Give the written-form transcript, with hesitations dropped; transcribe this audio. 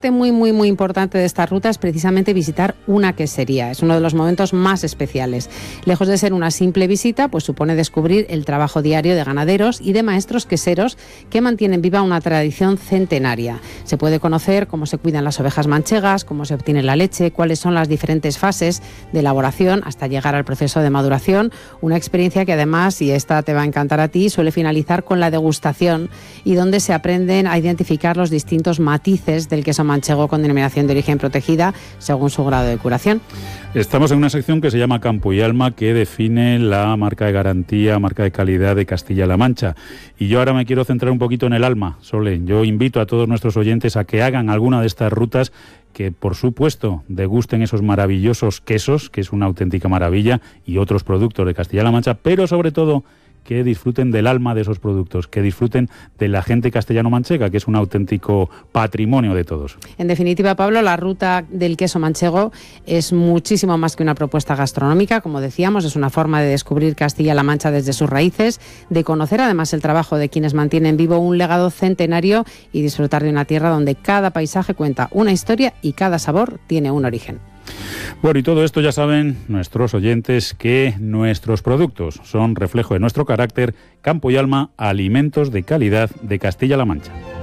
Muy importante de esta ruta es precisamente visitar una quesería. Es uno de los momentos más especiales. Lejos de ser una simple visita, pues supone descubrir el trabajo diario de ganaderos y de maestros queseros que mantienen viva una tradición centenaria. Se puede conocer cómo se cuidan las ovejas manchegas, cómo se obtiene la leche, cuáles son las diferentes fases de elaboración hasta llegar al proceso de maduración. Una experiencia que además, y esta te va a encantar a ti, suele finalizar con la degustación y donde se aprenden a identificar los distintos matices del queso manchego con denominación de origen protegida según su grado de curación. Estamos en una sección que se llama Campo y Alma, que define la marca de garantía, marca de calidad de Castilla-La Mancha. Y yo ahora me quiero centrar un poquito en el alma, Sole. Yo invito a todos nuestros oyentes a que hagan alguna de estas rutas, que por supuesto degusten esos maravillosos quesos, que es una auténtica maravilla, y otros productos de Castilla-La Mancha, pero sobre todo que disfruten del alma de esos productos, que disfruten de la gente castellano-manchega, que es un auténtico patrimonio de todos. En definitiva, Pablo, la ruta del queso manchego es muchísimo más que una propuesta gastronómica, como decíamos, es una forma de descubrir Castilla-La Mancha desde sus raíces, de conocer además el trabajo de quienes mantienen vivo un legado centenario y disfrutar de una tierra donde cada paisaje cuenta una historia y cada sabor tiene un origen. Bueno, y todo esto ya saben nuestros oyentes que nuestros productos son reflejo de nuestro carácter. Campo y Alma, alimentos de calidad de Castilla-La Mancha.